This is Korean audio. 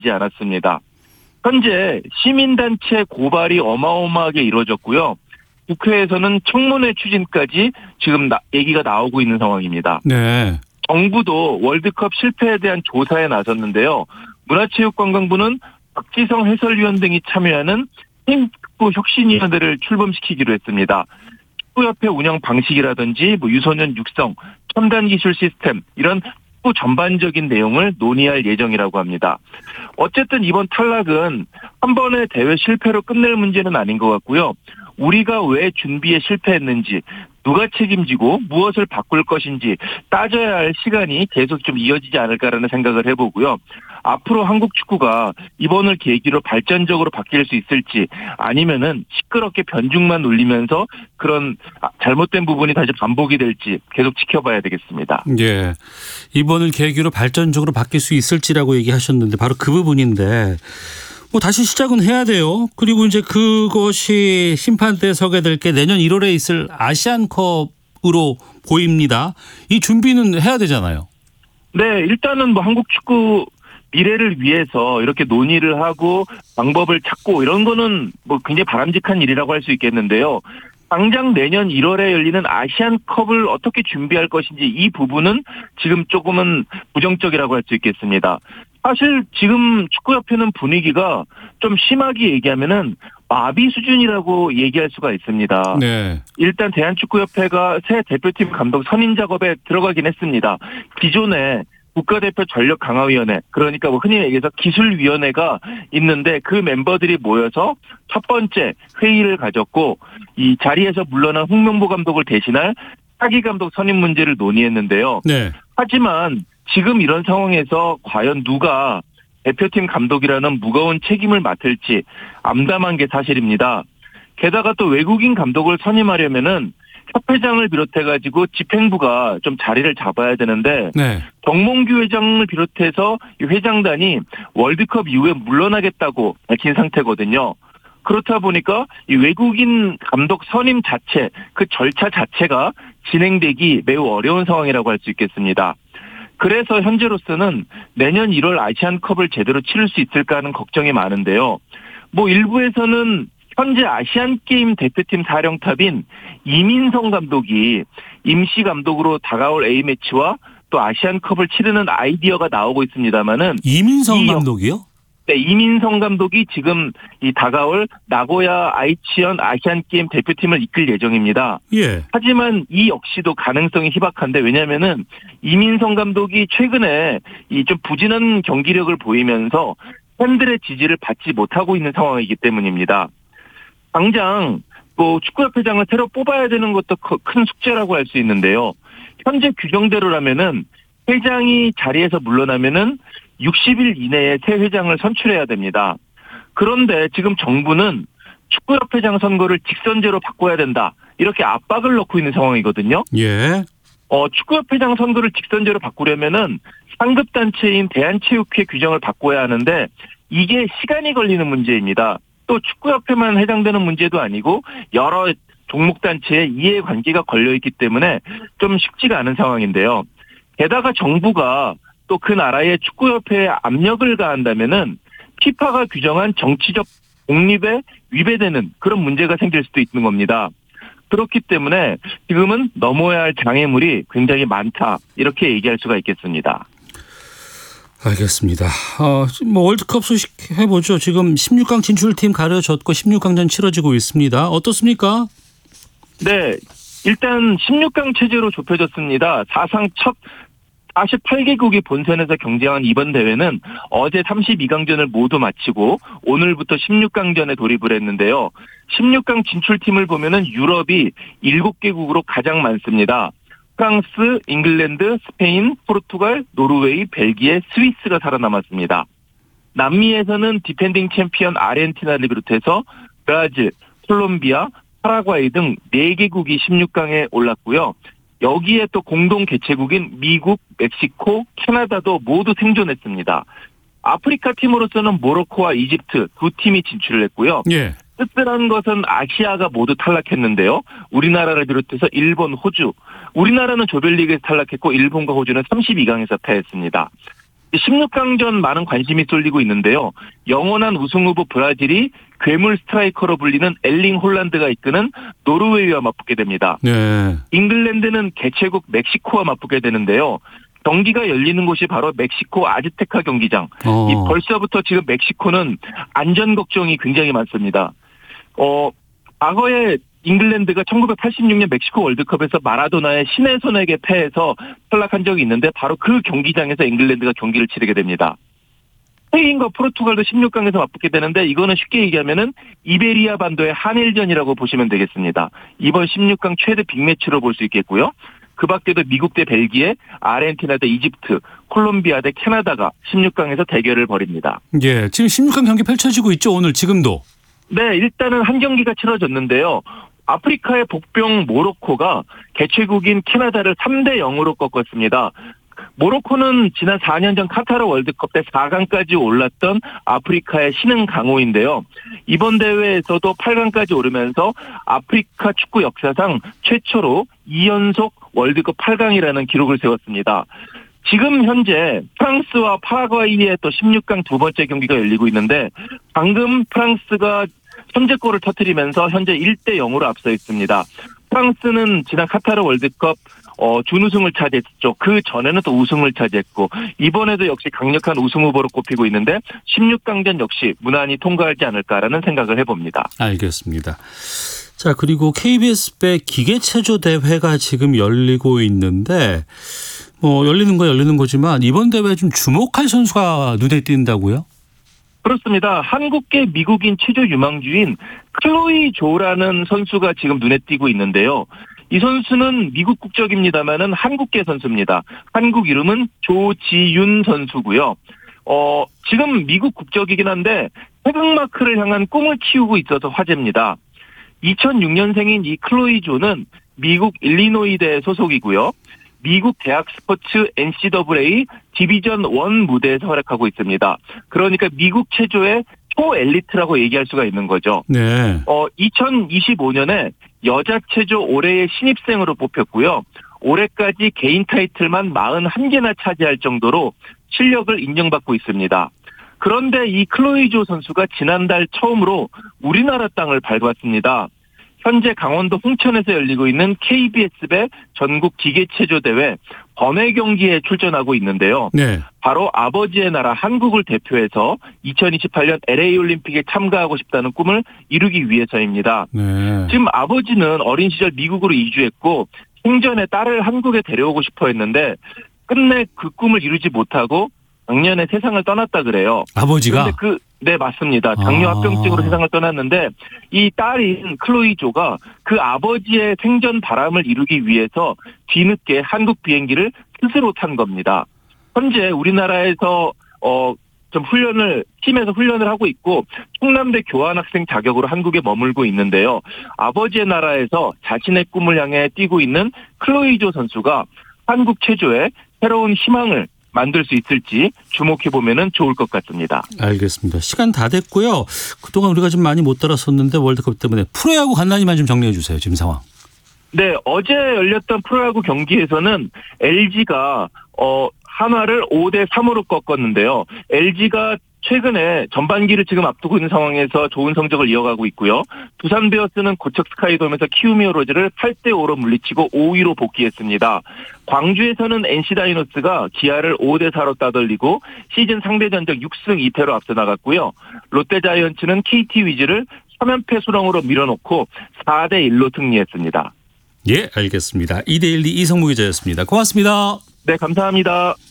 이루어지지 않았습니다. 현재 시민단체 고발이 어마어마하게 이루어졌고요. 국회에서는 청문회 추진까지 지금 얘기가 나오고 있는 상황입니다. 네. 정부도 월드컵 실패에 대한 조사에 나섰는데요. 문화체육관광부는 박지성 해설위원 등이 참여하는 축구 혁신위원회를 출범시키기로 했습니다. 축구협회 운영 방식이라든지 유소년 육성, 첨단 기술 시스템 이런 축구 전반적인 내용을 논의할 예정이라고 합니다. 어쨌든 이번 탈락은 한 번의 대회 실패로 끝낼 문제는 아닌 것 같고요. 우리가 왜 준비에 실패했는지, 누가 책임지고 무엇을 바꿀 것인지 따져야 할 시간이 계속 좀 이어지지 않을까라는 생각을 해보고요. 앞으로 한국 축구가 이번을 계기로 발전적으로 바뀔 수 있을지 아니면은 시끄럽게 변죽만 울리면서 그런 잘못된 부분이 다시 반복이 될지 계속 지켜봐야 되겠습니다. 예. 이번을 계기로 발전적으로 바뀔 수 있을지라고 얘기하셨는데 바로 그 부분인데 다시 시작은 해야 돼요. 그리고 이제 그것이 심판대에 서게 될 게 내년 1월에 있을 아시안컵으로 보입니다. 이 준비는 해야 되잖아요. 네, 일단은 한국 축구 미래를 위해서 이렇게 논의를 하고 방법을 찾고 이런 거는 굉장히 바람직한 일이라고 할 수 있겠는데요. 당장 내년 1월에 열리는 아시안컵을 어떻게 준비할 것인지 이 부분은 지금 조금은 부정적이라고 할 수 있겠습니다. 사실 지금 축구협회는 분위기가 좀 심하게 얘기하면은 마비 수준이라고 얘기할 수가 있습니다. 네. 일단 대한축구협회가 새 대표팀 감독 선임 작업에 들어가긴 했습니다. 기존에 국가대표 전력강화위원회, 그러니까 흔히 얘기해서 기술위원회가 있는데 그 멤버들이 모여서 첫 번째 회의를 가졌고 이 자리에서 물러난 홍명보 감독을 대신할 차기 감독 선임 문제를 논의했는데요. 네. 하지만 지금 이런 상황에서 과연 누가 대표팀 감독이라는 무거운 책임을 맡을지 암담한 게 사실입니다. 게다가 또 외국인 감독을 선임하려면은 협회장을 비롯해가지고 집행부가 좀 자리를 잡아야 되는데 네. 정몽규 회장을 비롯해서 이 회장단이 월드컵 이후에 물러나겠다고 밝힌 상태거든요. 그렇다 보니까 이 외국인 감독 선임 자체, 그 절차 자체가 진행되기 매우 어려운 상황이라고 할 수 있겠습니다. 그래서 현재로서는 내년 1월 아시안컵을 제대로 치를 수 있을까 하는 걱정이 많은데요. 일부에서는 현재 아시안게임 대표팀 사령탑인 이민성 감독이 임시 감독으로 다가올 A매치와 또 아시안컵을 치르는 아이디어가 나오고 있습니다만은 이민성 감독이요? 네, 이민성 감독이 지금 이 다가올 나고야 아이치현 아시안게임 대표팀을 이끌 예정입니다. 예. 하지만 이 역시도 가능성이 희박한데 왜냐면은 이민성 감독이 최근에 이 좀 부진한 경기력을 보이면서 팬들의 지지를 받지 못하고 있는 상황이기 때문입니다. 당장 축구협회장을 새로 뽑아야 되는 것도 큰 숙제라고 할 수 있는데요. 현재 규정대로라면은 회장이 자리에서 물러나면은 60일 이내에 새 회장을 선출해야 됩니다. 그런데 지금 정부는 축구협회장 선거를 직선제로 바꿔야 된다. 이렇게 압박을 넣고 있는 상황이거든요. 예. 축구협회장 선거를 직선제로 바꾸려면은 상급단체인 대한체육회 규정을 바꿔야 하는데 이게 시간이 걸리는 문제입니다. 또 축구협회만 해당되는 문제도 아니고 여러 종목단체의 이해관계가 걸려있기 때문에 좀 쉽지가 않은 상황인데요. 게다가 정부가 또 그 나라의 축구협회에 압력을 가한다면은 피파가 규정한 정치적 독립에 위배되는 그런 문제가 생길 수도 있는 겁니다. 그렇기 때문에 지금은 넘어야 할 장애물이 굉장히 많다 이렇게 얘기할 수가 있겠습니다. 알겠습니다. 월드컵 소식 해보죠. 지금 16강 진출팀 가려졌고 16강전 치러지고 있습니다. 어떻습니까? 네, 일단 16강 체제로 좁혀졌습니다. 사상 첫 48개국이 본선에서 경쟁한 이번 대회는 어제 32강전을 모두 마치고 오늘부터 16강전에 돌입을 했는데요. 16강 진출팀을 보면은 유럽이 7개국으로 가장 많습니다. 프랑스, 잉글랜드, 스페인, 포르투갈, 노르웨이, 벨기에, 스위스가 살아남았습니다. 남미에서는 디펜딩 챔피언 아르헨티나를 비롯해서 브라질, 콜롬비아, 파라과이 등 4개국이 16강에 올랐고요. 여기에 또 공동 개최국인 미국, 멕시코, 캐나다도 모두 생존했습니다. 아프리카 팀으로서는 모로코와 이집트 두 팀이 진출을 했고요. 예. 씁쓸한 것은 아시아가 모두 탈락했는데요. 우리나라를 비롯해서 일본, 호주. 우리나라는 조별리그에서 탈락했고 일본과 호주는 32강에서 패했습니다. 16강전 많은 관심이 쏠리고 있는데요. 영원한 우승 후보 브라질이 괴물 스트라이커로 불리는 엘링 홀란드가 이끄는 노르웨이와 맞붙게 됩니다. 네. 잉글랜드는 개최국 멕시코와 맞붙게 되는데요. 경기가 열리는 곳이 바로 멕시코 아즈테카 경기장. 벌써부터 지금 멕시코는 안전 걱정이 굉장히 많습니다. 과거에 잉글랜드가 1986년 멕시코 월드컵에서 마라도나의 신의 손에게 패해서 탈락한 적이 있는데 바로 그 경기장에서 잉글랜드가 경기를 치르게 됩니다. 스페인과 포르투갈도 16강에서 맞붙게 되는데 이거는 쉽게 얘기하면은 이베리아 반도의 한일전이라고 보시면 되겠습니다. 이번 16강 최대 빅매치로 볼 수 있겠고요. 그 밖에도 미국 대 벨기에, 아르헨티나 대 이집트, 콜롬비아 대 캐나다가 16강에서 대결을 벌입니다. 예, 지금 16강 경기 펼쳐지고 있죠, 오늘 지금도. 네, 일단은 한 경기가 치러졌는데요. 아프리카의 복병 모로코가 개최국인 캐나다를 3대 0으로 꺾었습니다. 모로코는 지난 4년 전 카타르 월드컵 때 4강까지 올랐던 아프리카의 신흥 강호인데요. 이번 대회에서도 8강까지 오르면서 아프리카 축구 역사상 최초로 2연속 월드컵 8강이라는 기록을 세웠습니다. 지금 현재 프랑스와 파라과이의 또 16강 두 번째 경기가 열리고 있는데 방금 프랑스가 선제골을 터뜨리면서 현재 1대 0으로 앞서 있습니다. 프랑스는 지난 카타르 월드컵 준우승을 차지했죠. 그 전에는 또 우승을 차지했고 이번에도 역시 강력한 우승 후보로 꼽히고 있는데 16강전 역시 무난히 통과하지 않을까라는 생각을 해봅니다. 알겠습니다. 자, 그리고 KBS배 기계체조 대회가 지금 열리고 있는데 열리는 거지만 이번 대회에 좀 주목할 선수가 눈에 띈다고요? 그렇습니다. 한국계 미국인 체조 유망주인 클로이 조라는 선수가 지금 눈에 띄고 있는데요. 이 선수는 미국 국적입니다만은 한국계 선수입니다. 한국 이름은 조지윤 선수고요. 지금 미국 국적이긴 한데 태극마크를 향한 꿈을 키우고 있어서 화제입니다. 2006년생인 이 클로이 조는 미국 일리노이대 소속이고요. 미국 대학 스포츠 NCAA 디비전 1 무대에서 활약하고 있습니다. 그러니까 미국 체조의 초엘리트라고 얘기할 수가 있는 거죠. 네. 2025년에 여자 체조 올해의 신입생으로 뽑혔고요. 올해까지 개인 타이틀만 41개나 차지할 정도로 실력을 인정받고 있습니다. 그런데 이 클로이조 선수가 지난달 처음으로 우리나라 땅을 밟았습니다. 현재 강원도 홍천에서 열리고 있는 KBS배 전국 기계체조 대회 번외 경기에 출전하고 있는데요. 네. 바로 아버지의 나라 한국을 대표해서 2028년 LA 올림픽에 참가하고 싶다는 꿈을 이루기 위해서입니다. 네. 지금 아버지는 어린 시절 미국으로 이주했고 생전에 딸을 한국에 데려오고 싶어 했는데 끝내 그 꿈을 이루지 못하고 작년에 세상을 떠났다 그래요. 아버지가? 네, 맞습니다. 당뇨합병증으로 세상을 떠났는데 이 딸인 클로이 조가 그 아버지의 생전 바람을 이루기 위해서 뒤늦게 한국 비행기를 스스로 탄 겁니다. 현재 우리나라에서 좀 팀에서 훈련을 하고 있고 충남대 교환학생 자격으로 한국에 머물고 있는데요. 아버지의 나라에서 자신의 꿈을 향해 뛰고 있는 클로이 조 선수가 한국 체조에 새로운 희망을 만들 수 있을지 주목해보면 좋을 것 같습니다. 알겠습니다. 시간 다 됐고요. 그동안 우리가 좀 많이 못 들었었는데 월드컵 때문에 프로야구 간단히만 좀 정리해 주세요. 지금 상황. 네, 어제 열렸던 프로야구 경기에서는 LG가 한화를 5대 3으로 꺾었는데요. LG가 최근에 전반기를 지금 앞두고 있는 상황에서 좋은 성적을 이어가고 있고요. 두산 베어스는 고척 스카이돔에서 키움히어 로즈를 8대 5로 물리치고 5위로 복귀했습니다. 광주에서는 NC 다이노스가 기아를 5대 4로 따돌리고 시즌 상대 전적 6승 2패로 앞서 나갔고요. 롯데 자이언츠는 KT 위즈를 3연패 수렁으로 밀어놓고 4대 1로 승리했습니다. 예, 알겠습니다. 2대1 이성무 기자였습니다. 고맙습니다. 네, 감사합니다.